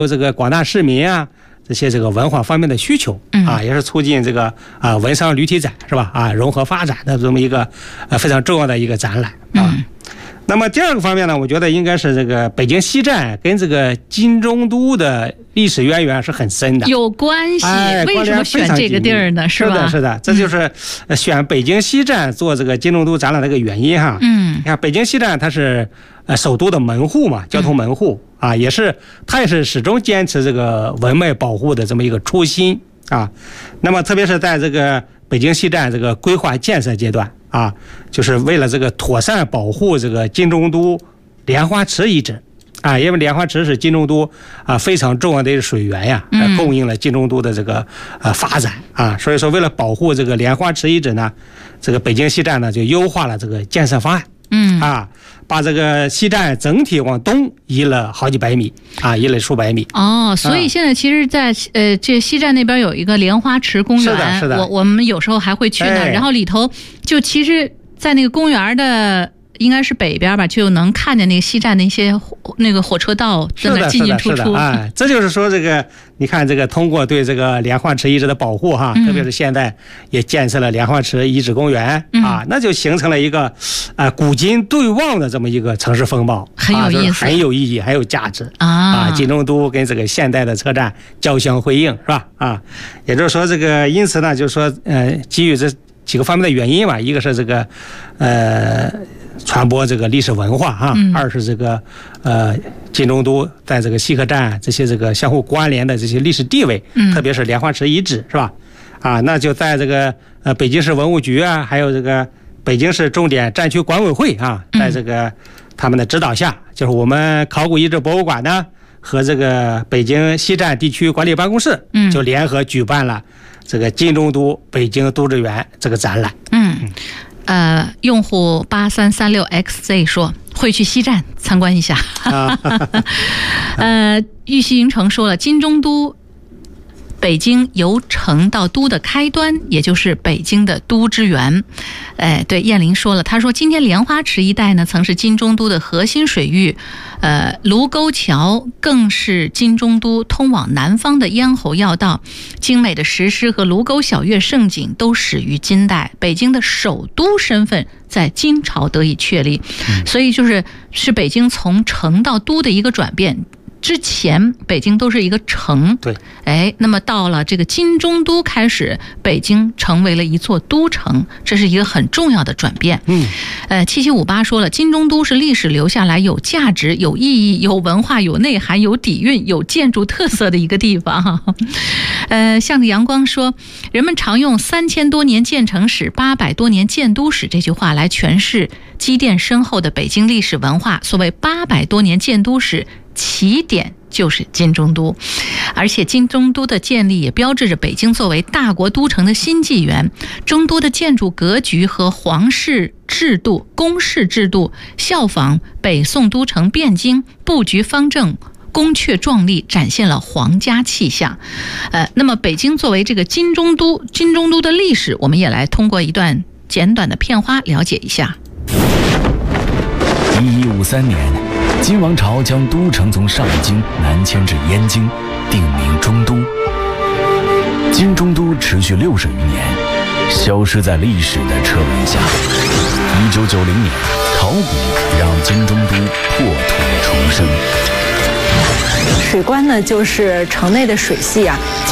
有这个广大市民啊这些这个文化方面的需求啊，也是促进这个文商旅体展是吧融合发展的这么一个非常重要的一个展览啊。那么第二个方面呢，我觉得应该是这个北京西站跟这个金中都的历史渊源是很深的， 有关系。为什么选这个地儿呢？是吧？ 是的，这就是选北京西站做这个金中都展览的一个原因哈。你看北京西站它是首都的门户嘛，交通门户啊，它也是始终坚持这个文脉保护的这么一个初心啊。那么特别是在这个北京西站这个规划建设阶段啊，就是为了这个妥善保护这个金中都莲花池遗址啊，因为莲花池是金中都非常重要的一个水源呀，供应了金中都的这个发展啊，所以说为了保护这个莲花池遗址呢，这个北京西站呢就优化了这个建设方案，把这个西站整体往东移了好几百米啊，移了数百米。 所以现在其实在这西站那边有一个莲花池公园， 是的， 我们有时候还会去那儿，然后里头就其实在那个公园的应该是北边吧，就能看见那个西站的一些那个火车道在那进进出出。 这就是说这个你看这个通过对这个莲花池遗址的保护哈，特别是现在也建设了莲花池遗址公园那就形成了一个古今对望的这么一个城市风貌， 很有意思， 很有意义，很有价值金中都跟这个现代的车站交相辉映是吧也就是说这个因此呢，就是说基于这几个方面的原因吧，一个是这个传播这个历史文化二是这个金中都在这个西客站这些这个相互关联的这些历史地位，特别是莲花池遗址是吧那就在这个北京市文物局还有这个北京市重点战区管委会在这个他们的指导下，就是我们考古遗址博物馆呢和这个北京西站地区管理办公室就联合举办了这个金中都北京都志园这个展览。 用户8336XZ 说会去西站参观一下。玉溪云城说了，金中都北京由城到都的开端，也就是北京的都之源。对，燕玲说了，她说今天莲花池一带呢，曾是金中都的核心水域，卢沟桥更是金中都通往南方的咽喉要道。精美的石狮和卢沟晓月胜景都始于金代，北京的首都身份在金朝得以确立，所以是北京从城到都的一个转变。之前北京都是一个城， 对， 那么到了这个金中都开始，北京成为了一座都城，这是一个很重要的转变。7758说了，金中都是历史留下来有价值、有意义、有文化、有内涵、有底蕴、有建筑特色的一个地方。向着阳光说，人们常用3000多年建城史、800多年建都史这句话来诠释积淀深厚的北京历史文化。所谓800多年建都史，起点就是金中都，而且金中都的建立也标志着北京作为大国都城的新纪元。中都的建筑格局和皇室制度、宫室制度效仿北宋都城汴京，布局方正，宫阙壮丽，展现了皇家气象。那么北京作为这个金中都的历史，我们也来通过一段简短的片花了解一下。 1153年，金王朝将都城从上京南迁至燕京，定名中都。金中都持续60余年，消失在历史的车轮下。1990年，考古让金中都破土重生。 水关呢，就是城内的水系